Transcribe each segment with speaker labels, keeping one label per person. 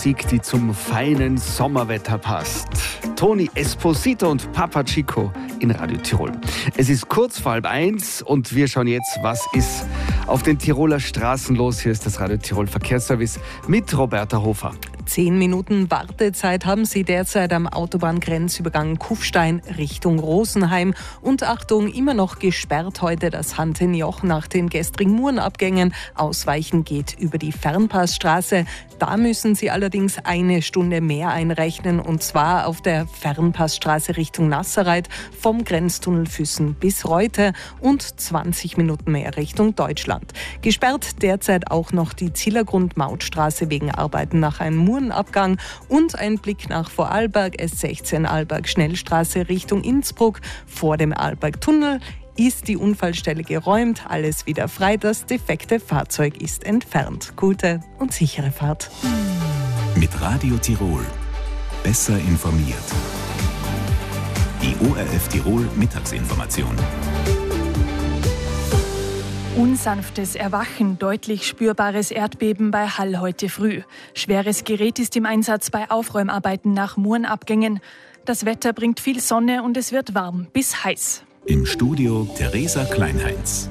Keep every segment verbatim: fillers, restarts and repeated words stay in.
Speaker 1: Musik, die zum feinen Sommerwetter passt. Toni Esposito und Papa Chico in Radio Tirol. Es ist kurz vor halb eins und wir schauen jetzt, was ist auf den Tiroler Straßen los. Hier ist das Radio Tirol Verkehrsservice mit Roberta Hofer.
Speaker 2: Zehn Minuten Wartezeit haben Sie derzeit am Autobahngrenzübergang Kufstein Richtung Rosenheim. Und Achtung, immer noch gesperrt heute das Hantenjoch nach den gestrigen Murenabgängen. Ausweichen geht über die Fernpassstraße. Da müssen Sie allerdings eine Stunde mehr einrechnen, und zwar auf der Fernpassstraße Richtung Nasserreit vom Grenztunnel Füssen bis Reute und zwanzig Minuten mehr Richtung Deutschland. Gesperrt derzeit auch noch die Zillergrund-Mautstraße wegen Arbeiten nach einem Murenabgang und ein Blick nach Vorarlberg, S sechzehn Arlberg Schnellstraße Richtung Innsbruck. Vor dem Arlberg-Tunnel ist die Unfallstelle geräumt, alles wieder frei, das defekte Fahrzeug ist entfernt. Gute und sichere Fahrt.
Speaker 3: Mit Radio Tirol. Besser informiert. Die O R F Tirol Mittagsinformation.
Speaker 4: Unsanftes Erwachen, deutlich spürbares Erdbeben bei Hall heute früh. Schweres Gerät ist im Einsatz bei Aufräumarbeiten nach Murenabgängen. Das Wetter bringt viel Sonne und es wird warm bis heiß.
Speaker 3: Im Studio Theresa Kleinheinz.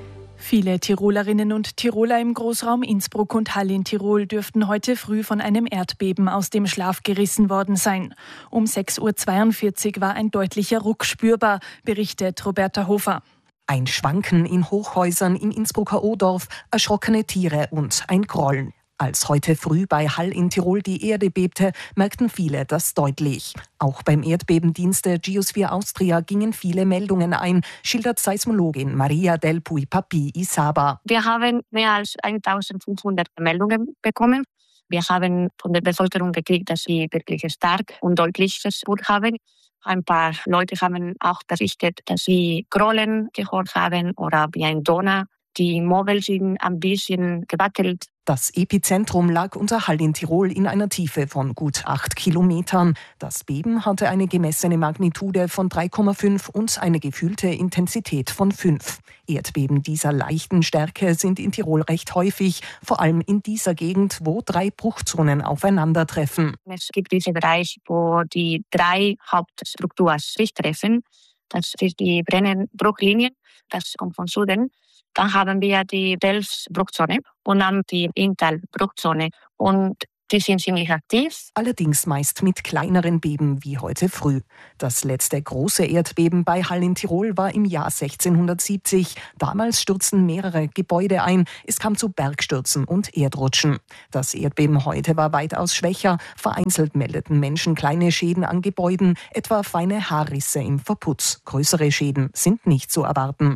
Speaker 4: Viele Tirolerinnen und Tiroler im Großraum Innsbruck und Hall in Tirol dürften heute früh von einem Erdbeben aus dem Schlaf gerissen worden sein. Um sechs Uhr zweiundvierzig war ein deutlicher Ruck spürbar, berichtet Roberta Hofer.
Speaker 2: Ein Schwanken in Hochhäusern im Innsbrucker Odorf, erschrockene Tiere und ein Grollen. Als heute früh bei Hall in Tirol die Erde bebte, merkten viele das deutlich. Auch beim Erdbebendienst der Geosphere Austria gingen viele Meldungen ein, schildert Seismologin Maria del Puy Papi Isaba.
Speaker 5: Wir haben mehr als eintausendfünfhundert Meldungen bekommen. Wir haben von der Bevölkerung gekriegt, dass sie wirklich stark und deutlich gespürt haben. Ein paar Leute haben auch berichtet, dass sie Grollen gehört haben oder wie ein Donner. Die Möbel sind ein bisschen gewackelt.
Speaker 2: Das Epizentrum lag unter Hall in Tirol in einer Tiefe von gut acht Kilometern. Das Beben hatte eine gemessene Magnitude von drei Komma fünf und eine gefühlte Intensität von fünf. Erdbeben dieser leichten Stärke sind in Tirol recht häufig, vor allem in dieser Gegend, wo drei Bruchzonen aufeinandertreffen.
Speaker 5: Es gibt diesen Bereich, wo die drei Hauptstrukturen sich treffen. Das ist die Brennenbruchlinie, das kommt von Süden. Dann haben wir die Delfs-Bruchzone und dann die Inntal-Bruchzone. Und die sind ziemlich aktiv.
Speaker 2: Allerdings meist mit kleineren Beben wie heute früh. Das letzte große Erdbeben bei Hall in Tirol war im Jahr sechzehnhundertsiebzig. Damals stürzten mehrere Gebäude ein. Es kam zu Bergstürzen und Erdrutschen. Das Erdbeben heute war weitaus schwächer. Vereinzelt meldeten Menschen kleine Schäden an Gebäuden, etwa feine Haarrisse im Verputz. Größere Schäden sind nicht zu erwarten.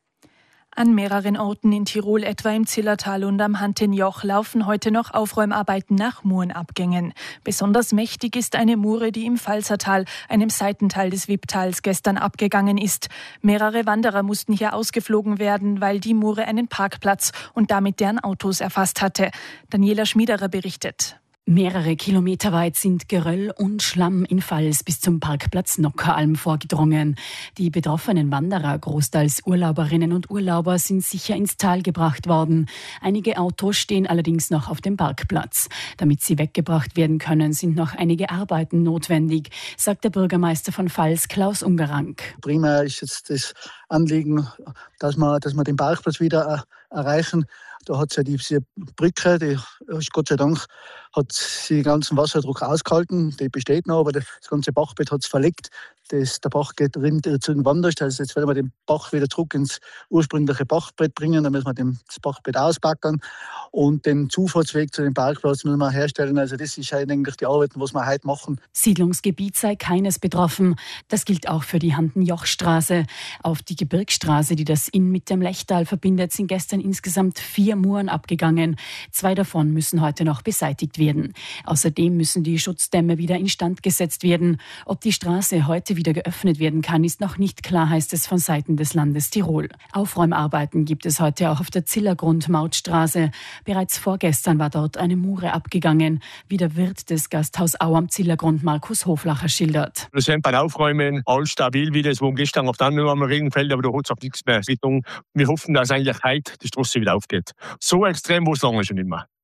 Speaker 4: An mehreren Orten in Tirol, etwa im Zillertal und am Hantenjoch, laufen heute noch Aufräumarbeiten nach Murenabgängen. Besonders mächtig ist eine Mure, die im Pfalzertal, einem Seitental des Wipptals, gestern abgegangen ist. Mehrere Wanderer mussten hier ausgeflogen werden, weil die Mure einen Parkplatz und damit deren Autos erfasst hatte. Daniela Schmiederer berichtet.
Speaker 6: Mehrere Kilometer weit sind Geröll und Schlamm in Pfalz bis zum Parkplatz Nockeralm vorgedrungen. Die betroffenen Wanderer, großteils Urlauberinnen und Urlauber, sind sicher ins Tal gebracht worden. Einige Autos stehen allerdings noch auf dem Parkplatz. Damit sie weggebracht werden können, sind noch einige Arbeiten notwendig, sagt der Bürgermeister von Pfalz, Klaus Ungerank.
Speaker 7: Primär ist jetzt das Anliegen, dass wir, dass wir den Parkplatz wieder äh, erreichen. Da hat es ja diese Brücke, die ist Gott sei Dank hat sie den ganzen Wasserdruck ausgehalten. Die besteht noch, aber das ganze Bachbett hat es verlegt. Das, der Bach geht drin zu den Wanderst. Also jetzt werden wir den Bach wieder zurück ins ursprüngliche Bachbett bringen. Dann müssen wir das Bachbett ausbackern und den Zufahrtsweg zu dem Parkplatz müssen wir herstellen. Also das ist eigentlich die Arbeit, was wir heute machen.
Speaker 6: Siedlungsgebiet sei keines betroffen. Das gilt auch für die Hantenjochstraße. Auf die Gebirgsstraße, die das Inn mit dem Lechtal verbindet, sind gestern insgesamt vier Muren abgegangen. Zwei davon müssen heute noch beseitigt werden. Außerdem müssen die Schutzdämme wieder instand gesetzt werden. Ob die Straße heute wieder geöffnet werden kann, ist noch nicht klar, heißt es von Seiten des Landes Tirol. Aufräumarbeiten gibt es heute auch auf der Zillergrund-Mautstraße. Bereits vorgestern war dort eine Mure abgegangen, wie der Wirt des Gasthaus Au am Zillergrund, Markus Hoflacher, schildert.
Speaker 8: Wir sind beim Aufräumen alles stabil, wie das wo gestern auf dann nur am Regenfeld, aber da hat es auch nichts mehr. Wir hoffen, dass eigentlich heute die Straße wieder aufgeht. So extrem war es lange schon immer.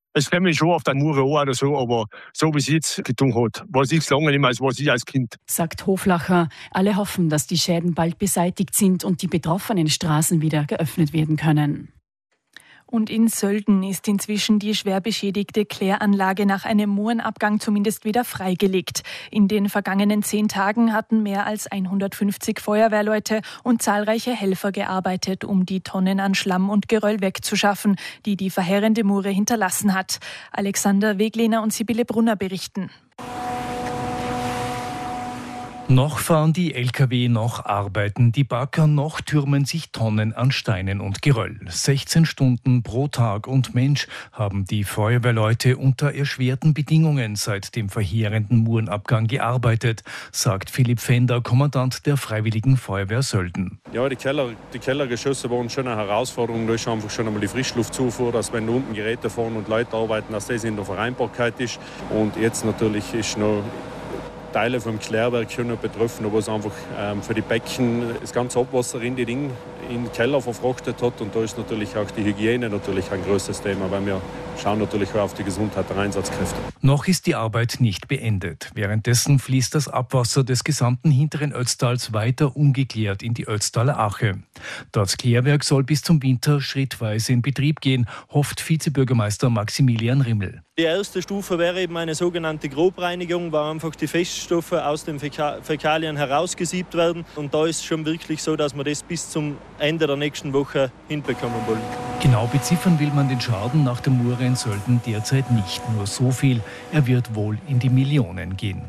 Speaker 8: Es fällt mir schon auf der Mure an oder so, aber so wie es jetzt getan hat, was ich lange nicht mehr als was ich als Kind.
Speaker 6: Sagt Hoflacher. Alle hoffen, dass die Schäden bald beseitigt sind und die betroffenen Straßen wieder geöffnet werden können.
Speaker 4: Und in Sölden ist inzwischen die schwer beschädigte Kläranlage nach einem Murenabgang zumindest wieder freigelegt. In den vergangenen zehn Tagen hatten mehr als hundertfünfzig Feuerwehrleute und zahlreiche Helfer gearbeitet, um die Tonnen an Schlamm und Geröll wegzuschaffen, die die verheerende Mure hinterlassen hat. Alexander Weglehner und Sibylle Brunner berichten.
Speaker 9: Noch fahren die L K W, noch arbeiten die Bagger, noch türmen sich Tonnen an Steinen und Geröll. sechzehn Stunden pro Tag und Mensch haben die Feuerwehrleute unter erschwerten Bedingungen seit dem verheerenden Murenabgang gearbeitet, sagt Philipp Fender, Kommandant der Freiwilligen Feuerwehr Sölden.
Speaker 10: Ja, die, Keller, die Kellergeschosse waren schon eine Herausforderung. Da ist einfach schon einmal die Frischluftzufuhr, dass wenn da unten Geräte fahren und Leute arbeiten, dass das in der Vereinbarkeit ist. Und jetzt natürlich ist noch Teile vom Klärwerk schon noch betroffen, wo es einfach ähm, für die Becken das ganze Abwasser in die Ding in den Keller verfrachtet hat. Und da ist natürlich auch die Hygiene natürlich ein größtes Thema, weil wir schauen natürlich auch auf die Gesundheit der Einsatzkräfte.
Speaker 9: Noch ist die Arbeit nicht beendet. Währenddessen fließt das Abwasser des gesamten hinteren Ötztals weiter ungeklärt in die Ötztaler Ache. Das Klärwerk soll bis zum Winter schrittweise in Betrieb gehen, hofft Vizebürgermeister Maximilian Rimmel.
Speaker 11: Die erste Stufe wäre eben eine sogenannte Grobreinigung, wo einfach die Feststoffe aus den Fäka- Fäkalien herausgesiebt werden. Und da ist es schon wirklich so, dass wir das bis zum Ende der nächsten Woche hinbekommen wollen.
Speaker 9: Genau beziffern will man den Schaden nach der Mure in Sölden derzeit nicht. Nur so viel, er wird wohl in die Millionen gehen.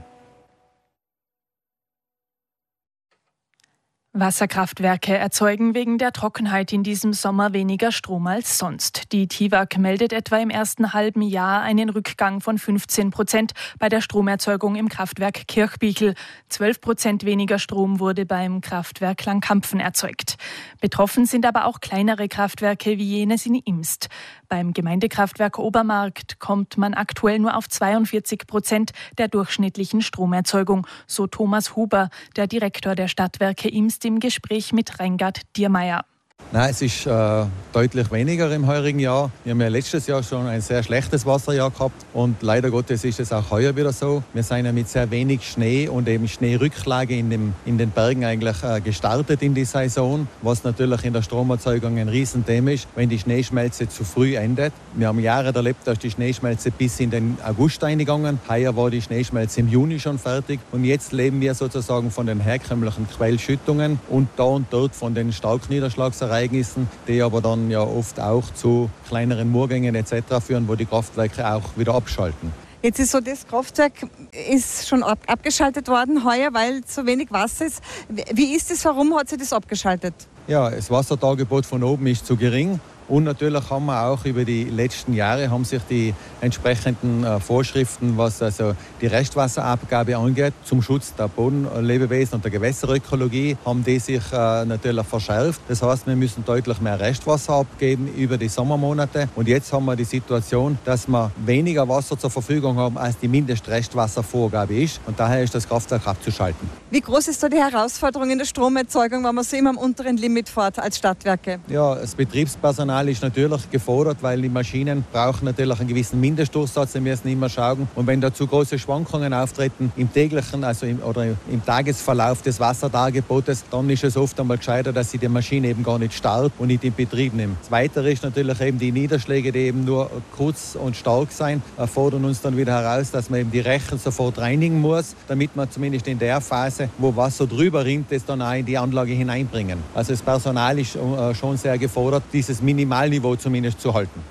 Speaker 4: Wasserkraftwerke erzeugen wegen der Trockenheit in diesem Sommer weniger Strom als sonst. Die T I W A G meldet etwa im ersten halben Jahr einen Rückgang von fünfzehn Prozent bei der Stromerzeugung im Kraftwerk Kirchbichel. zwölf Prozent weniger Strom wurde beim Kraftwerk Langkampfen erzeugt. Betroffen sind aber auch kleinere Kraftwerke wie jenes in Imst. Beim Gemeindekraftwerk Obermarkt kommt man aktuell nur auf zweiundvierzig Prozent der durchschnittlichen Stromerzeugung, so Thomas Huber, der Direktor der Stadtwerke Imst, im Gespräch mit Reingard Diermeier.
Speaker 12: Nein, es ist äh, deutlich weniger im heurigen Jahr. Wir haben ja letztes Jahr schon ein sehr schlechtes Wasserjahr gehabt und leider Gottes ist es auch heuer wieder so. Wir sind ja mit sehr wenig Schnee und eben Schneerücklage in, dem, in den Bergen eigentlich äh, gestartet in die Saison, was natürlich in der Stromerzeugung ein Riesenthema ist, wenn die Schneeschmelze zu früh endet. Wir haben Jahre erlebt, dass die Schneeschmelze bis in den August eingegangen. Heuer war die Schneeschmelze im Juni schon fertig und jetzt leben wir sozusagen von den herkömmlichen Quellschüttungen und da und dort von den Starkniederschlagsereignissen, die aber dann ja oft auch zu kleineren Murgängen et cetera führen, wo die Kraftwerke auch wieder abschalten.
Speaker 13: Jetzt ist so, das Kraftwerk ist schon ab- abgeschaltet worden heuer, weil zu wenig Wasser ist. Wie ist es? Warum hat sich das abgeschaltet?
Speaker 12: Ja, das Wassertagebot von oben ist zu gering. Und natürlich haben wir auch über die letzten Jahre haben sich die entsprechenden äh, Vorschriften, was also die Restwasserabgabe angeht, zum Schutz der Bodenlebewesen und der Gewässerökologie, haben die sich äh, natürlich verschärft. Das heißt, wir müssen deutlich mehr Restwasser abgeben über die Sommermonate. Und jetzt haben wir die Situation, dass wir weniger Wasser zur Verfügung haben, als die Mindestrestwasservorgabe ist. Und daher ist das Kraftwerk abzuschalten.
Speaker 13: Wie groß ist da die Herausforderung in der Stromerzeugung, wenn man so immer am unteren Limit fährt als Stadtwerke?
Speaker 12: Ja, das Betriebspersonal ist natürlich gefordert, weil die Maschinen brauchen natürlich einen gewissen Mindestdurchsatz, wir müssen immer schauen. Und wenn da zu große Schwankungen auftreten im täglichen also im, oder im Tagesverlauf des Wasserdargebotes, dann ist es oft einmal gescheiter, dass sie die Maschine eben gar nicht startet und nicht in Betrieb nimmt. Das Weitere ist natürlich eben die Niederschläge, die eben nur kurz und stark sein, fordern uns dann wieder heraus, dass man eben die Rechen sofort reinigen muss, damit man zumindest in der Phase, wo Wasser drüber rinnt, das dann auch in die Anlage hineinbringen. Also das Personal ist schon sehr gefordert, dieses Minimalniveau zumindest zu halten.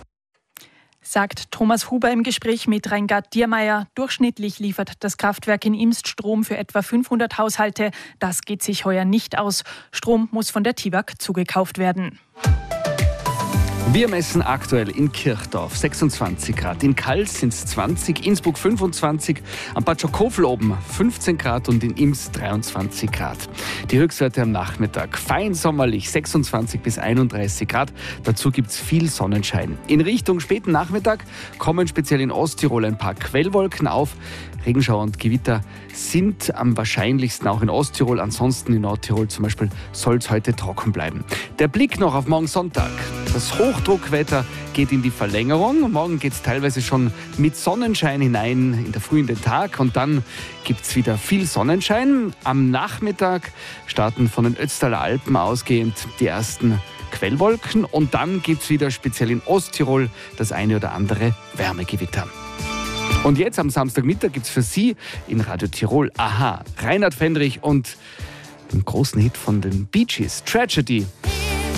Speaker 4: Sagt Thomas Huber im Gespräch mit Reingard Diermeier. Durchschnittlich liefert das Kraftwerk in Imst Strom für etwa fünfhundert Haushalte. Das geht sich heuer nicht aus. Strom muss von der T I W A G zugekauft werden.
Speaker 1: Wir messen aktuell in Kirchdorf sechsundzwanzig Grad, in Kals sind es zwanzig, Innsbruck fünfundzwanzig, am Bad Schokofel oben fünfzehn Grad und in Imst dreiundzwanzig Grad. Die Höchstwerte am Nachmittag fein sommerlich sechsundzwanzig bis einunddreißig Grad, dazu gibt es viel Sonnenschein. In Richtung späten Nachmittag kommen speziell in Osttirol ein paar Quellwolken auf. Regenschauer und Gewitter sind am wahrscheinlichsten auch in Osttirol, ansonsten in Nordtirol zum Beispiel soll es heute trocken bleiben. Der Blick noch auf morgen Sonntag. Das Hochdruckwetter geht in die Verlängerung. Morgen geht es teilweise schon mit Sonnenschein hinein in der Früh in den Tag und dann gibt es wieder viel Sonnenschein. Am Nachmittag starten von den Ötztaler Alpen ausgehend die ersten Quellwolken und dann gibt es wieder speziell in Osttirol das eine oder andere Wärmegewitter. Und jetzt am Samstagmittag gibt es für Sie in Radio Tirol Aha, Reinhard Fendrich und den großen Hit von den Bee Gees, Tragedy.